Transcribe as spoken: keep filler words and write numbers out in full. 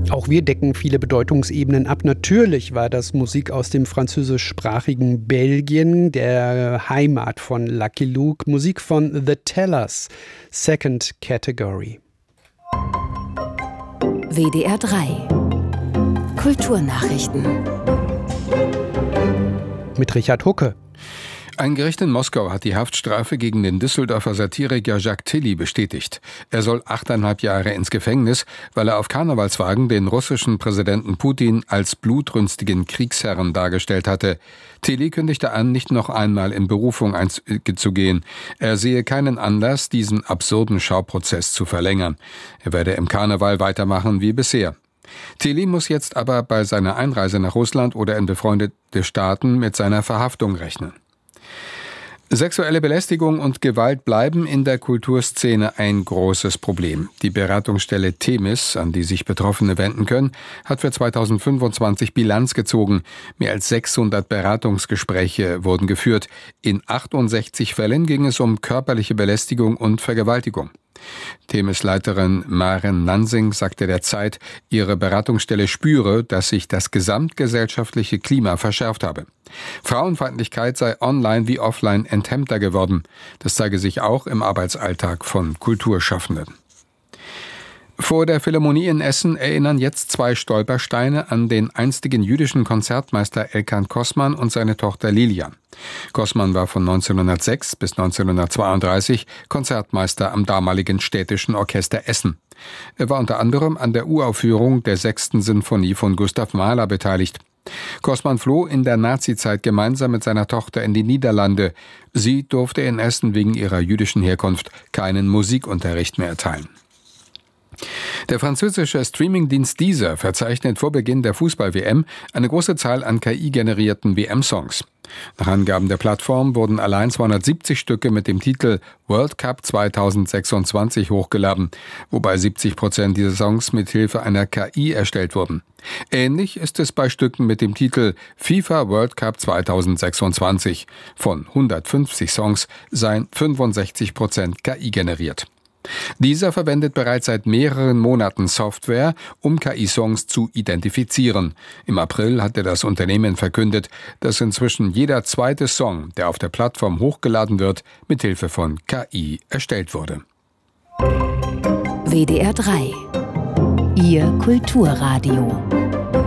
Auch wir decken viele Bedeutungsebenen ab. Natürlich war das Musik aus dem französischsprachigen Belgien, der Heimat von Lucky Luke. Musik von The Tellers, Second Category. W D R drei Kulturnachrichten Mit Richard Hucke. Ein Gericht in Moskau hat die Haftstrafe gegen den Düsseldorfer Satiriker Jacques Tilly bestätigt. Er soll achteinhalb Jahre ins Gefängnis, weil er auf Karnevalswagen den russischen Präsidenten Putin als blutrünstigen Kriegsherren dargestellt hatte. Tilly kündigte an, nicht noch einmal in Berufung einzugehen. Er sehe keinen Anlass, diesen absurden Schauprozess zu verlängern. Er werde im Karneval weitermachen wie bisher. Tilly muss jetzt aber bei seiner Einreise nach Russland oder in befreundete Staaten mit seiner Verhaftung rechnen. Sexuelle Belästigung und Gewalt bleiben in der Kulturszene ein großes Problem. Die Beratungsstelle Themis, an die sich Betroffene wenden können, hat für zweitausendfünfundzwanzig Bilanz gezogen. Mehr als sechshundert Beratungsgespräche wurden geführt. In achtundsechzig Fällen ging es um körperliche Belästigung und Vergewaltigung. Themis-Leiterin Maren Nansing sagte der Zeit, ihre Beratungsstelle spüre, dass sich das gesamtgesellschaftliche Klima verschärft habe. Frauenfeindlichkeit sei online wie offline enthemmter geworden. Das zeige sich auch im Arbeitsalltag von Kulturschaffenden. Vor der Philharmonie in Essen erinnern jetzt zwei Stolpersteine an den einstigen jüdischen Konzertmeister Elkan Kosman und seine Tochter Lilia. Kosman war von neunzehnhundertsechs bis neunzehnhundertzweiunddreißig Konzertmeister am damaligen Städtischen Orchester Essen. Er war unter anderem an der Uraufführung der sechsten Sinfonie von Gustav Mahler beteiligt. Kosman floh in der Nazizeit gemeinsam mit seiner Tochter in die Niederlande. Sie durfte in Essen wegen ihrer jüdischen Herkunft keinen Musikunterricht mehr erteilen. Der französische Streamingdienst Deezer verzeichnet vor Beginn der Fußball-W M eine große Zahl an K I-generierten W M-Songs. Nach Angaben der Plattform wurden allein zweihundertsiebzig Stücke mit dem Titel World Cup zweitausendsechsundzwanzig hochgeladen, wobei siebzig Prozent dieser Songs mit Hilfe einer K I erstellt wurden. Ähnlich ist es bei Stücken mit dem Titel FIFA World Cup zweitausendsechsundzwanzig. Von hundertfünfzig Songs seien fünfundsechzig Prozent K I generiert. Dieser verwendet bereits seit mehreren Monaten Software, um K I-Songs zu identifizieren. Im April hatte das Unternehmen verkündet, dass inzwischen jeder zweite Song, der auf der Plattform hochgeladen wird, mithilfe von K I erstellt wurde. W D R drei Ihr Kulturradio.